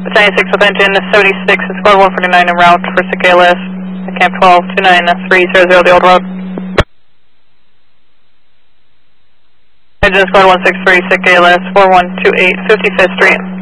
96 with engine 76 is squad 149 en route for sick ALS. Camp 12, 29300 the old road. Engine squad 163, sick ALS, 4128 55th Street.